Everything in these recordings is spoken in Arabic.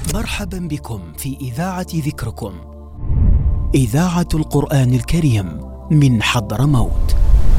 مرحبا بكم في إذاعة ذكركم، إذاعة القرآن الكريم من حضرموت.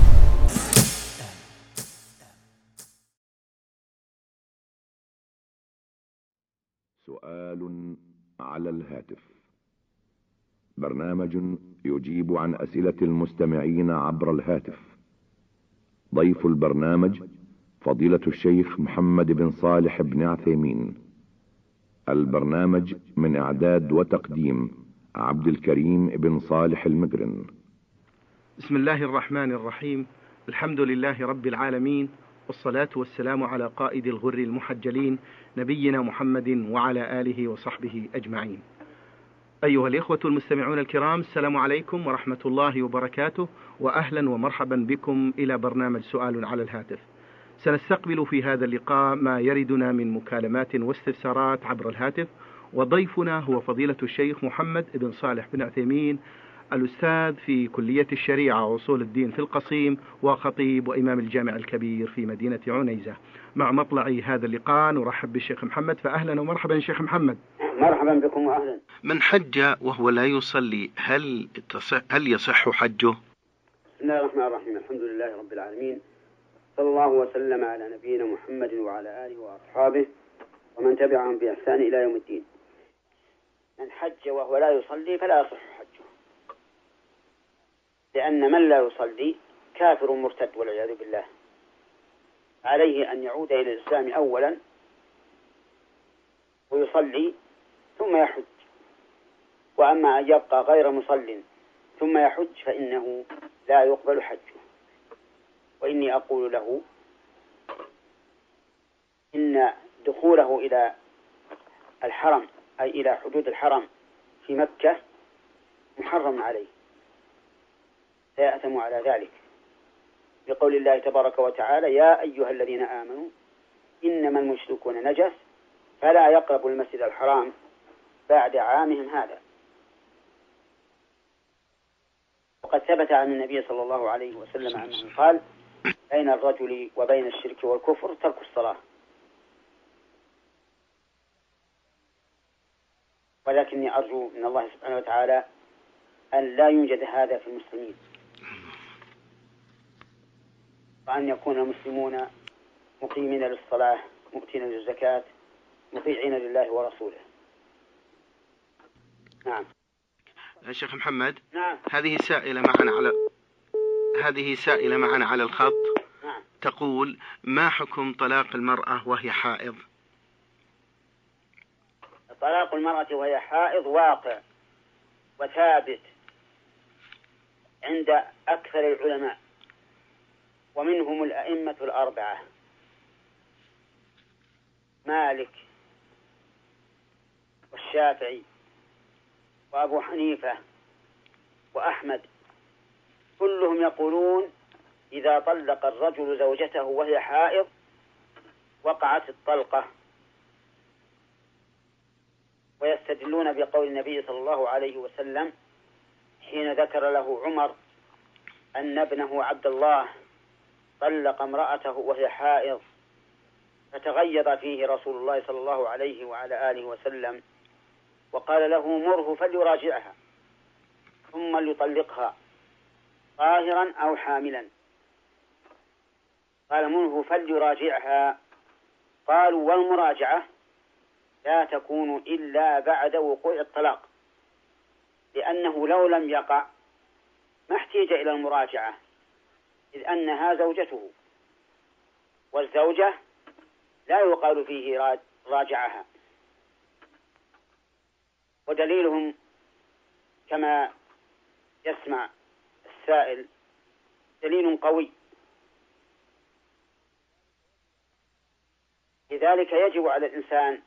سؤال على الهاتف، برنامج يجيب عن أسئلة المستمعين عبر الهاتف. ضيف البرنامج فضيلة الشيخ محمد بن صالح بن عثيمين. البرنامج من إعداد وتقديم عبد الكريم بن صالح المقرن. بسم الله الرحمن الرحيم. الحمد لله رب العالمين، والصلاة والسلام على قائد الغر المحجلين نبينا محمد وعلى آله وصحبه أجمعين. أيها الإخوة المستمعون الكرام، السلام عليكم ورحمة الله وبركاته، وأهلا ومرحبا بكم إلى برنامج سؤال على الهاتف. سنستقبل في هذا اللقاء ما يردنا من مكالمات واستفسارات عبر الهاتف، وضيفنا هو فضيلة الشيخ محمد بن صالح بن عثيمين، الأستاذ في كلية الشريعة وأصول الدين في القصيم، وخطيب وإمام الجامع الكبير في مدينة عنيزة. مع مطلع هذا اللقاء نرحب بالشيخ محمد، فأهلا ومرحبا شيخ محمد. مرحبا بكم وأهلا. من حج وهو لا يصلي هل يصح حجه؟ بسم الله الرحمن الرحيم. الحمد لله رب العالمين، صلى الله وسلم على نبينا محمد وعلى آله وأصحابه ومن تبعهم بإحسان إلى يوم الدين. من حج وهو لا يصلي فلا يصح حجه، لأن من لا يصلي كافر مرتد والعياذ بالله، عليه أن يعود إلى الإسلام أولا ويصلي ثم يحج. وأما أن يبقى غير مصل ثم يحج فإنه لا يقبل حجه. وإني أقول له إن دخوله إلى الحرم أي إلى حدود الحرم في مكة محرم عليه، سيأثم على ذلك بقول الله تبارك وتعالى: يا أيها الذين آمنوا إنما المشركون نجس فلا يقربوا المسجد الحرام بعد عامهم هذا. وقد ثبت عن النبي صلى الله عليه وسلم أنه قال: بين الرجل وبين الشرك والكفر ترك الصلاة. ولكني أرجو من الله سبحانه وتعالى أن لا يوجد هذا في المسلمين، وأن يكون المسلمون مقيمين للصلاة، مؤتين للزكاة، مطيعين لله ورسوله. نعم. شيخ محمد. نعم. هذه سائلة معنا على الخط. نعم. تقول: ما حكم طلاق المرأة وهي حائض؟ طلاق المرأة وهي حائض واقع وثابت عند أكثر العلماء، ومنهم الأئمة الأربعة: مالك والشافعي وأبو حنيفة وأحمد. كلهم يقولون إذا طلق الرجل زوجته وهي حائض وقعت الطلقة، ويستدلون بقول النبي صلى الله عليه وسلم حين ذكر له عمر أن ابنه عبد الله طلق امرأته وهي حائض، فتغيظ فيه رسول الله صلى الله عليه وعلى آله وسلم وقال له: مره فليراجعها ثم ليطلقها طاهرا أو حاملا. قال: مره فليراجعها. قالوا: والمراجعة لا تكون إلا بعد وقوع الطلاق، لأنه لو لم يقع ما احتاج إلى المراجعة، إذ أنها زوجته، والزوجة لا يقال فيه راجعها. ودليلهم كما يسمع السائل دليل قوي، لذلك يجب على الإنسان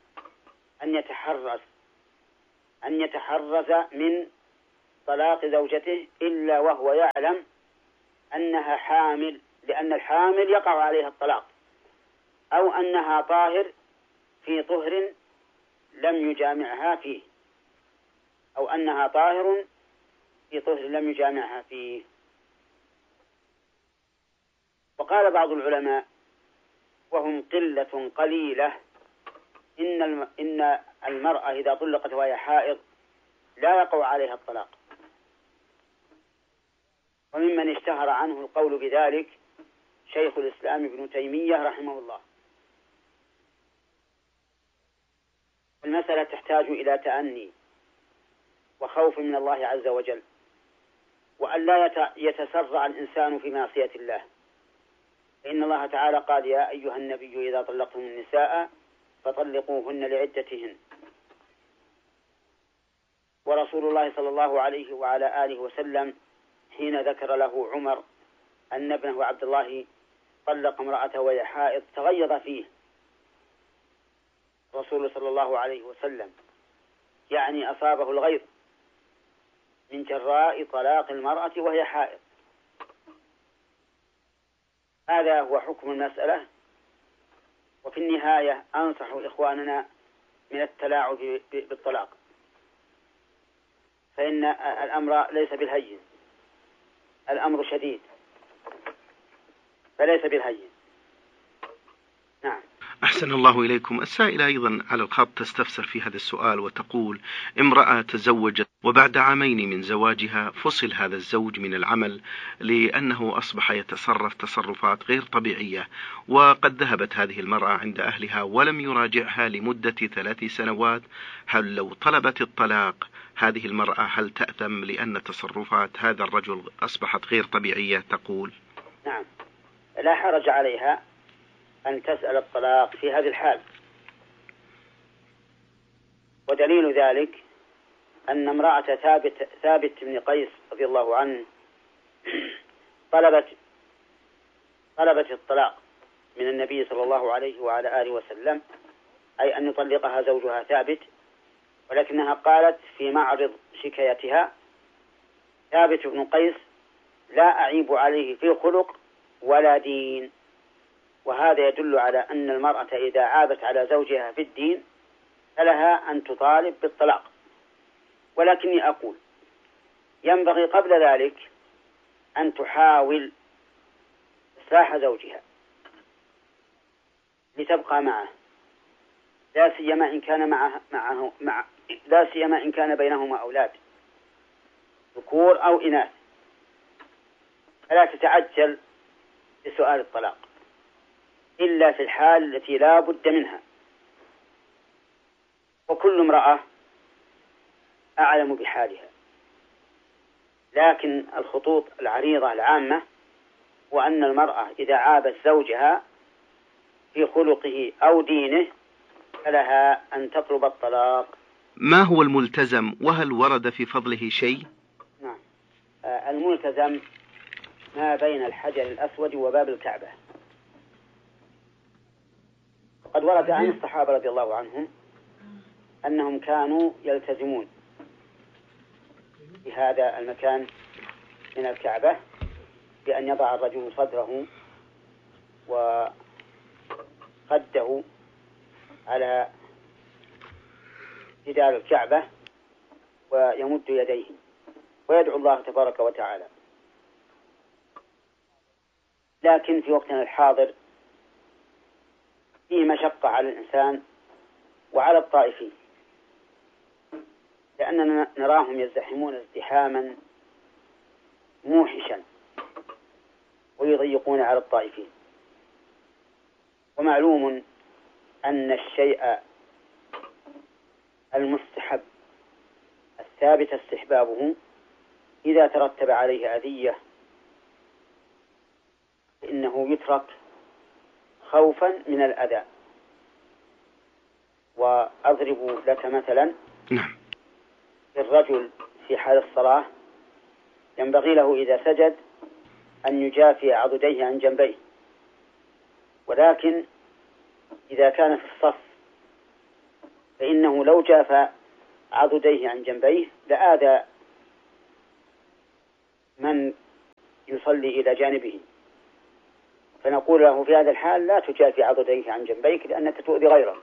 أن يتحرز من طلاق زوجته إلا وهو يعلم أنها حامل، لأن الحامل يقع عليها الطلاق، أو أنها طاهر في طهر لم يجامعها فيه، أو أنها طاهر في طهر لم يجامعها فيه. وقال بعض العلماء وهم قلة قليلة: إن المرأة إذا طلقت وهي حائض لا يقع عليها الطلاق، وممن اشتهر عنه القول بذلك شيخ الإسلام ابن تيمية رحمه الله. المسألة تحتاج إلى تأني وخوف من الله عز وجل، وأن لا يتسرع الإنسان في معصية الله، فإن الله تعالى قال: يا أيها النبي إذا طلقتم النساء فطلقوهن لعدتهن. ورسول الله صلى الله عليه وعلى آله وسلم حين ذكر له عمر أن ابنه عبد الله طلق امرأته وهي حائض تغيظ فيه رسول صلى الله عليه وسلم، يعني أصابه الغيظ من جراء طلاق المرأة وهي حائض. هذا هو حكم المسألة. وفي النهاية أنصح إخواننا من التلاعب بالطلاق، فإن الأمر ليس بالهين، الأمر شديد فليس بالهين. نعم. أحسن الله إليكم. السائلة أيضا على الخط تستفسر في هذا السؤال وتقول: امرأة تزوجت وبعد عامين من زواجها فصل هذا الزوج من العمل لأنه أصبح يتصرف تصرفات غير طبيعية، وقد ذهبت هذه المرأة عند أهلها ولم يراجعها لمدة 3 سنوات. هل لو طلبت الطلاق هذه المرأة هل تأثم لأن تصرفات هذا الرجل أصبحت غير طبيعية؟ تقول: نعم، لا حرج عليها أن تسأل الطلاق في هذه الحال. ودليل ذلك أن امرأة ثابت بن قيس رضي الله عنه طلبت الطلاق من النبي صلى الله عليه وعلى آله وسلم، أي أن يطلقها زوجها ثابت، ولكنها قالت في معرض شكايتها: ثابت بن قيس لا أعيب عليه في خلق ولا دين. وهذا يدل على أن المرأة إذا عابت على زوجها في الدين فلها أن تطالب بالطلاق. ولكني أقول ينبغي قبل ذلك أن تحاول إصلاح زوجها لتبقى معه، لا سيما إن كان بينهما أولاد ذكور أو إناث، فلا تتعجل بسؤال الطلاق إلا في الحال التي لا بد منها. وكل امرأة أعلم بحالها، لكن الخطوط العريضة العامة وأن المرأة إذا عابت زوجها في خلقه أو دينه فلها أن تطلب الطلاق. ما هو الملتزم، وهل ورد في فضله شيء؟ نعم، الملتزم ما بين الحجر الأسود وباب الكعبة. قد ورد عن الصحابة رضي الله عنهم أنهم كانوا يلتزمون في هذا المكان من الكعبة بأن يضع الرجل صدره وخده على جدار الكعبة ويمد يديه ويدعو الله تبارك وتعالى. لكن في وقتنا الحاضر فيه مشقة على الإنسان وعلى الطائفين، لأننا نراهم يزدحمون ازدحاما موحشا ويضيقون على الطائفين. ومعلوم أن الشيء المستحب الثابت استحبابه إذا ترتب عليه أذية فإنه يترك خوفا من الأذى. وأضرب لك مثلا: نعم. الرجل في حال الصلاة ينبغي له إذا سجد أن يجافي عضديه عن جنبيه، ولكن إذا كان في الصف فإنه لو جافى عضديه عن جنبيه لآذى من يصلي إلى جانبه، فنقول له في هذا الحال لا تجافي عضديه عن جنبيك لأنك تؤذي غيرك.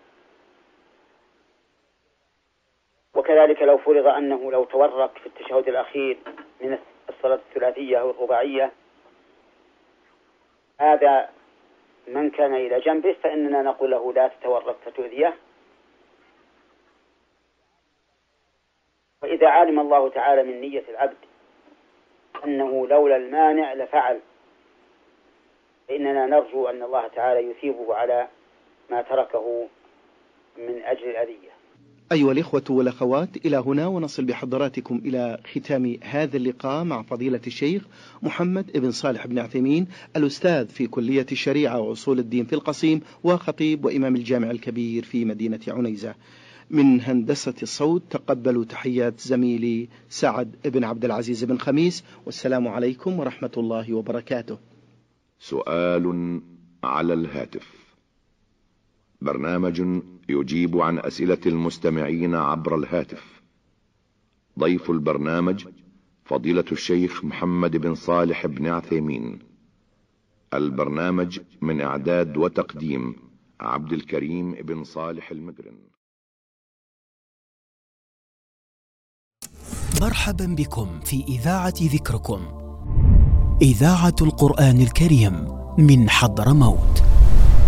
وكذلك لو فرض أنه لو تورك في التشهد الأخير من الصلاة الثلاثية أو الرباعية هذا من كان إلى جنبه فإننا نقول له لا تتورط فتؤذيه. وإذا علم الله تعالى من نية العبد أنه لولا المانع لفعل، فإننا نرجو أن الله تعالى يثيبه على ما تركه من أجل الأذية. أيها الإخوة والأخوات، إلى هنا ونصل بحضراتكم إلى ختام هذا اللقاء مع فضيلة الشيخ محمد بن صالح بن عثيمين، الأستاذ في كلية الشريعة وأصول الدين في القصيم، وخطيب وإمام الجامع الكبير في مدينة عنيزة. من هندسة الصوت تقبلوا تحيات زميلي سعد بن عبد العزيز بن خميس، والسلام عليكم ورحمة الله وبركاته. سؤال على الهاتف، برنامج يجيب عن أسئلة المستمعين عبر الهاتف. ضيف البرنامج فضيلة الشيخ محمد بن صالح بن عثيمين. البرنامج من إعداد وتقديم عبد الكريم بن صالح المقرن. مرحبا بكم في إذاعة ذكركم، إذاعة القرآن الكريم من حضرموت.